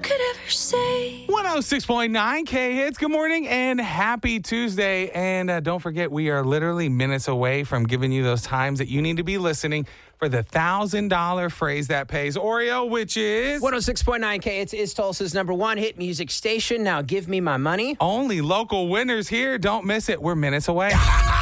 could ever say. 106.9 K Hits. Good morning and happy Tuesday. And don't forget, we are literally minutes away from giving you those times that you need to be listening for the $1,000 phrase that pays. Oreo, which is 106.9 K Hits is Tulsa's #1 hit music station. Now give me my money. only local winners here. Don't miss it. We're minutes away.